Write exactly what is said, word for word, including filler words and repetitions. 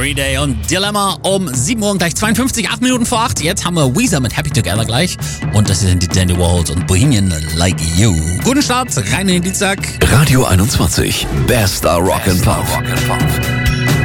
Green Day und Dilemma um sieben Uhr, gleich zweiundfünfzig, acht Minuten vor acht. Jetzt haben wir Weezer mit Happy Together gleich. Und das sind die Dandy Warhols und Bohemian Like You. Guten Start, rein in den Dienstag. Radio einundzwanzig, bester Rock and Pop.